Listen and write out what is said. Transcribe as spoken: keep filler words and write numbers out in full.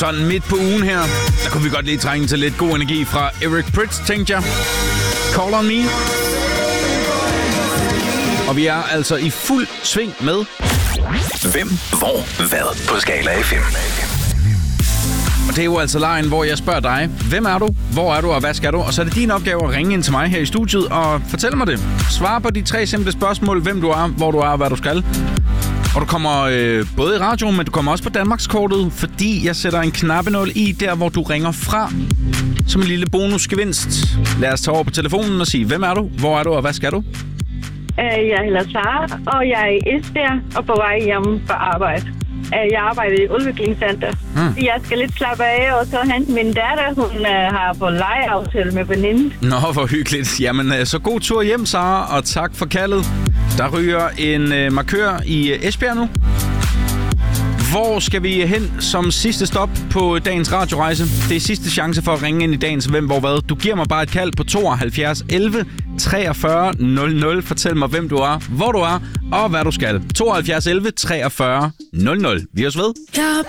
Sådan midt på ugen her, der kunne vi godt lige trænge til lidt god energi fra Eric Prydz, tænkte jeg. Call on me. Og vi er altså i fuld sving med... Hvem, hvor, hvad på Skala F M. Og det er jo altså lejen, hvor jeg spørger dig, hvem er du, hvor er du og hvad skal du? Og så er det din opgave at ringe ind til mig her i studiet og fortælle mig det. Svar på de tre simple spørgsmål, hvem du er, hvor du er og hvad du skal. Og du kommer øh, både i radioen, men du kommer også på Danmarkskortet, fordi jeg sætter en knappenål i der, hvor du ringer fra. Som en lille bonusgevinst. Lad os tage over på telefonen og sige, hvem er du, hvor er du og hvad skal du? Jeg hedder Sara, og jeg er i Esbjerg og på vej hjem fra arbejde. Jeg arbejder i udviklingscenter. Hmm. Jeg skal lidt slappe af, og så hente min datter. Hun uh, har fået legeaftale med veninden. Nå, hvor hyggeligt. Jamen, så god tur hjem, Sara, og tak for kaldet. Der ryger en uh, markør i Esbjerg nu. Hvor skal vi hen som sidste stop på dagens radiorejse? Det er sidste chance for at ringe ind i dagens Hvem, hvor, hvad. Du giver mig bare et kald på tooghalvfjerds elleve treogfyrre nul nul. Fortæl mig, hvem du er, hvor du er og hvad du skal. tooghalvfjerds elleve treogfyrre nul nul. Vi høres ved. Jeg har